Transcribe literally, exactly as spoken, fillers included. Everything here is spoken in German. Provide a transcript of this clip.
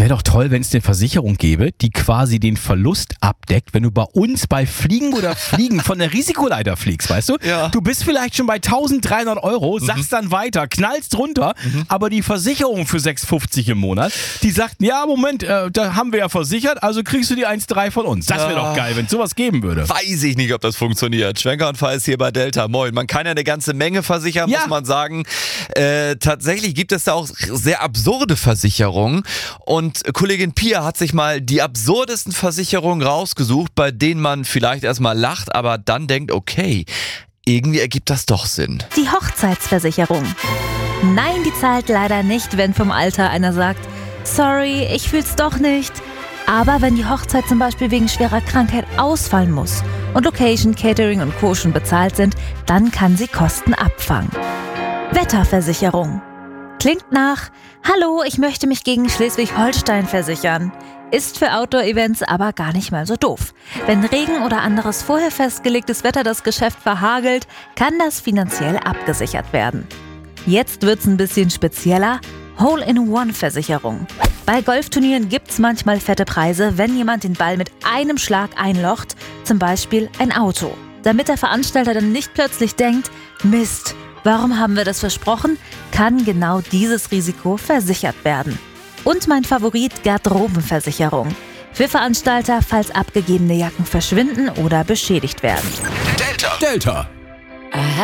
wäre doch toll, wenn es eine Versicherung gäbe, die quasi den Verlust abdeckt, wenn du bei uns bei Fliegen oder Fliegen von der Risikoleiter fliegst, weißt du? Ja. Du bist vielleicht schon bei eintausenddreihundert Euro, sagst dann weiter, knallst runter, mhm. aber die Versicherung für sechs fünfzig im Monat, die sagt, ja, Moment, äh, da haben wir ja versichert, also kriegst du die eins Komma drei von uns. Das wäre Ja. doch geil, wenn es sowas geben würde. Weiß ich nicht, ob das funktioniert. Schwenker und Fall ist hier bei Delta. Moin. Man kann ja eine ganze Menge versichern, Ja. muss man sagen. Äh, tatsächlich gibt es da auch sehr absurde Versicherungen. Und Kollegin Pia hat sich mal die absurdesten Versicherungen rausgesucht, bei denen man vielleicht erstmal lacht, aber dann denkt, okay, irgendwie ergibt das doch Sinn. Die Hochzeitsversicherung. Nein, die zahlt leider nicht, wenn vom Alter einer sagt, sorry, ich fühl's doch nicht. Aber wenn die Hochzeit zum Beispiel wegen schwerer Krankheit ausfallen muss und Location, Catering und Co. schon bezahlt sind, dann kann sie Kosten abfangen. Wetterversicherung. Klingt nach, hallo, ich möchte mich gegen Schleswig-Holstein versichern. Ist für Outdoor-Events aber gar nicht mal so doof. Wenn Regen oder anderes vorher festgelegtes Wetter das Geschäft verhagelt, kann das finanziell abgesichert werden. Jetzt wird's ein bisschen spezieller. Hole-in-One-Versicherung. Bei Golfturnieren gibt's manchmal fette Preise, wenn jemand den Ball mit einem Schlag einlocht, zum Beispiel ein Auto. Damit der Veranstalter dann nicht plötzlich denkt, Mist, warum haben wir das versprochen, kann genau dieses Risiko versichert werden. Und mein Favorit, Garderobenversicherung. Für Veranstalter, falls abgegebene Jacken verschwinden oder beschädigt werden. Delta. Delta.